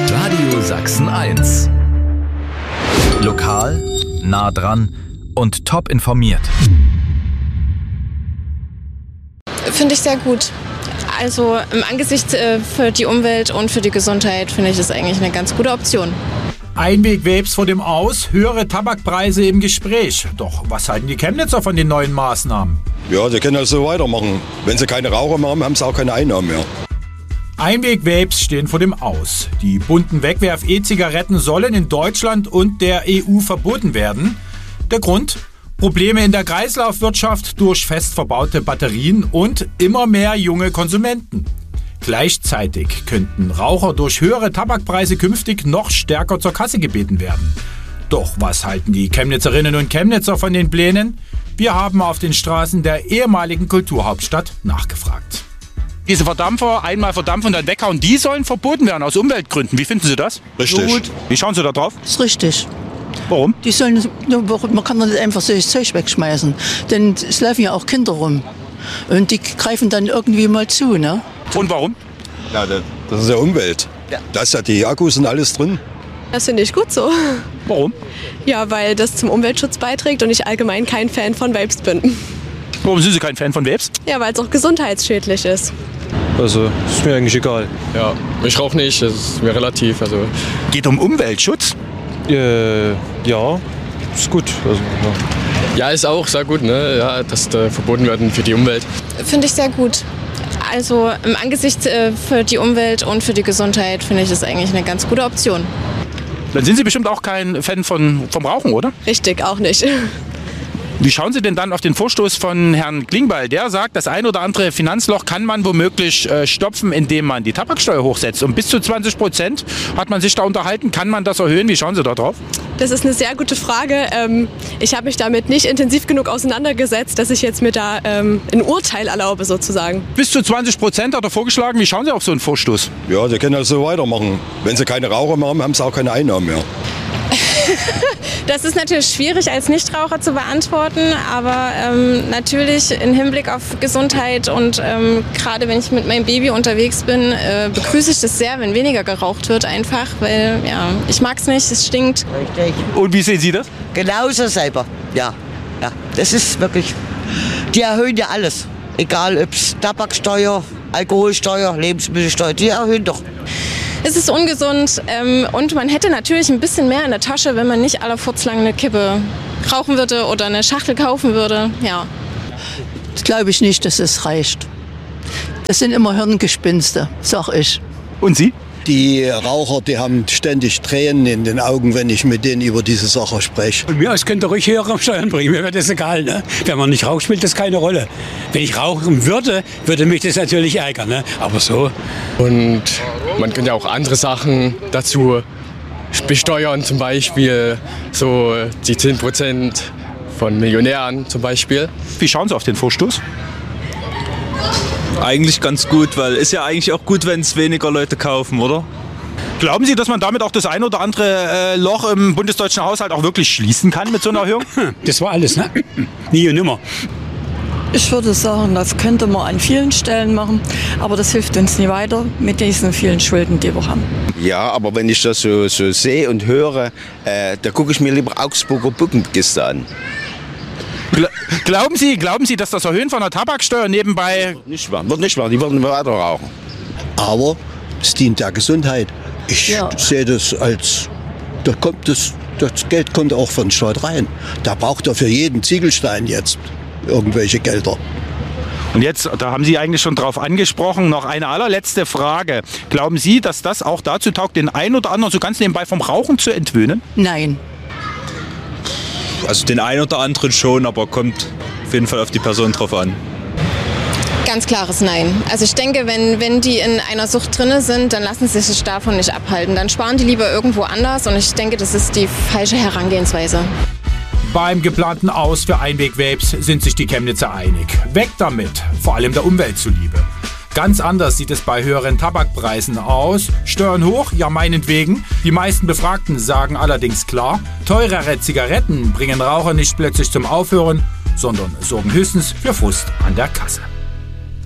Radio Sachsen 1. Lokal, nah dran und top informiert. Finde ich sehr gut. Also im Angesicht für die Umwelt und für die Gesundheit finde ich das eigentlich eine ganz gute Option. Einweg-Vapes vor dem Aus, höhere Tabakpreise im Gespräch. Doch was halten die Chemnitzer von den neuen Maßnahmen? Ja, sie können also weitermachen. Wenn sie keine Raucher mehr haben, haben sie auch keine Einnahmen mehr. Einweg-Vapes stehen vor dem Aus. Die bunten Wegwerf-E-Zigaretten sollen in Deutschland und der EU verboten werden. Der Grund? Probleme in der Kreislaufwirtschaft durch fest verbaute Batterien und immer mehr junge Konsumenten. Gleichzeitig könnten Raucher durch höhere Tabakpreise künftig noch stärker zur Kasse gebeten werden. Doch was halten die Chemnitzerinnen und Chemnitzer von den Plänen? Wir haben auf den Straßen der ehemaligen Kulturhauptstadt nachgefragt. Diese Verdampfer, einmal verdampfen und dann weghauen, die sollen verboten werden aus Umweltgründen. Wie finden Sie das? Richtig. Gut. Wie schauen Sie da drauf? Das ist richtig. Warum? Die sollen, man kann doch nicht einfach so das Zeug wegschmeißen. Denn es laufen ja auch Kinder rum. Und die greifen dann irgendwie mal zu, ne? Und warum? Ja, das ist ja Umwelt. Da ist ja die Akkus und alles drin. Das finde ich gut so. Warum? Ja, weil das zum Umweltschutz beiträgt und ich allgemein kein Fan von Vapes bin. Warum sind Sie kein Fan von Vapes? Ja, weil es auch gesundheitsschädlich ist. Also, ist mir eigentlich egal. Ja, ich rauche nicht, das ist mir relativ. Also. Geht um Umweltschutz? Ja, ist gut. Also, Ja, ist auch sehr gut, ne? Ja, dass da verboten werden für die Umwelt. Finde ich sehr gut. Also im Angesicht für die Umwelt und für die Gesundheit finde ich das eigentlich eine ganz gute Option. Dann sind Sie bestimmt auch kein Fan vom Rauchen, oder? Richtig, auch nicht. Wie schauen Sie denn dann auf den Vorstoß von Herrn Klingbeil? Der sagt, das ein oder andere Finanzloch kann man womöglich stopfen, indem man die Tabaksteuer hochsetzt. Und bis zu 20% hat man sich da unterhalten. Kann man das erhöhen? Wie schauen Sie da drauf? Das ist eine sehr gute Frage. Ich habe mich damit nicht intensiv genug auseinandergesetzt, dass ich jetzt mir da ein Urteil erlaube, sozusagen. Bis zu 20% hat er vorgeschlagen. Wie schauen Sie auf so einen Vorstoß? Ja, sie können also weitermachen. Wenn sie keine Raucher mehr haben, haben sie auch keine Einnahmen mehr. Das ist natürlich schwierig als Nichtraucher zu beantworten, aber natürlich im Hinblick auf Gesundheit und gerade wenn ich mit meinem Baby unterwegs bin, begrüße ich das sehr, wenn weniger geraucht wird einfach, weil ja, ich mag es nicht, es stinkt. Richtig. Und wie sehen Sie das? Genauso selber, ja. Das ist wirklich, die erhöhen ja alles. Egal ob es Tabaksteuer, Alkoholsteuer, Lebensmittelsteuer, die erhöhen doch. Es ist ungesund und man hätte natürlich ein bisschen mehr in der Tasche, wenn man nicht aller furzlang eine Kippe rauchen würde oder eine Schachtel kaufen würde. Ja. Das glaube ich nicht, dass es reicht. Das sind immer Hirngespinste, sag ich. Und Sie? Die Raucher, die haben ständig Tränen in den Augen, wenn ich mit denen über diese Sache spreche. Und mir aus könnte ruhig höhere Steuern bringen, mir wäre das egal. Ne? Wenn man nicht raucht, spielt das keine Rolle. Wenn ich rauchen würde, würde mich das natürlich ärgern. Ne? Aber so. Und man kann ja auch andere Sachen dazu besteuern, zum Beispiel so die 10% von Millionären zum Beispiel. Wie schauen Sie auf den Vorstoß? Eigentlich ganz gut, weil ist ja eigentlich auch gut, wenn es weniger Leute kaufen, oder? Glauben Sie, dass man damit auch das ein oder andere Loch im bundesdeutschen Haushalt auch wirklich schließen kann mit so einer Erhöhung? Das war alles, ne? Nie und nimmer. Ich würde sagen, das könnte man an vielen Stellen machen, aber das hilft uns nie weiter mit diesen vielen Schulden, die wir haben. Ja, aber wenn ich das so sehe und höre, da gucke ich mir lieber Augsburger Puppenkiste an. Glauben Sie, dass das Erhöhen von der Tabaksteuer nebenbei... Wird nicht machen, die würden weiter rauchen. Aber es dient der Gesundheit. Ich sehe das als, das Geld kommt auch von Staat rein. Da braucht er für jeden Ziegelstein jetzt irgendwelche Gelder. Und jetzt, da haben Sie eigentlich schon drauf angesprochen, noch eine allerletzte Frage. Glauben Sie, dass das auch dazu taugt, den einen oder anderen so ganz nebenbei vom Rauchen zu entwöhnen? Nein. Also den einen oder anderen schon, aber kommt auf jeden Fall auf die Person drauf an. Ganz klares Nein. Also ich denke, wenn die in einer Sucht drin sind, dann lassen sie sich davon nicht abhalten. Dann sparen die lieber irgendwo anders und ich denke, das ist die falsche Herangehensweise. Beim geplanten Aus für Einweg-Vapes sind sich die Chemnitzer einig. Weg damit, vor allem der Umwelt zuliebe. Ganz anders sieht es bei höheren Tabakpreisen aus. Steuern hoch, ja meinetwegen. Die meisten Befragten sagen allerdings klar, teurere Zigaretten bringen Raucher nicht plötzlich zum Aufhören, sondern sorgen höchstens für Frust an der Kasse.